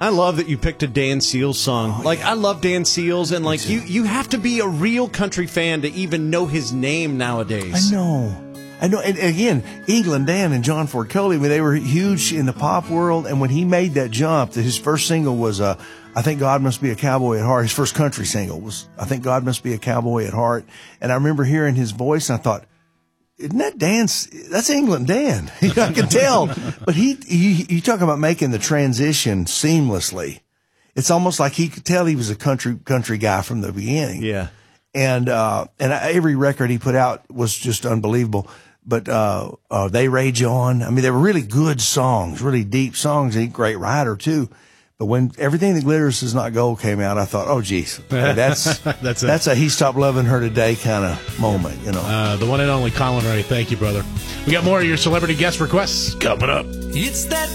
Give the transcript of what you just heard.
I love that you picked a Dan Seals song. I love Dan Seals, and you have to be a real country fan to even know his name nowadays. I know. And again, England Dan and John Ford Coley, they were huge in the pop world. And when he made that jump, his first single was, I Think God Must Be a Cowboy at Heart. His first country single was, I Think God Must Be a Cowboy at Heart. And I remember hearing his voice, and I thought, isn't that Dan? That's England Dan. I can tell. But you talk about making the transition seamlessly. It's almost like he could tell he was a country guy from the beginning. Yeah. And every record he put out was just unbelievable. But They Rage On. I mean, they were really good songs, really deep songs. He's a great writer too. But when Everything That Glitters Is Not Gold came out, I thought, oh, geez, that's a He Stopped Loving Her Today kind of moment, you know. The one and only Colin Ray. Thank you, brother. We got more of your celebrity guest requests coming up. It's that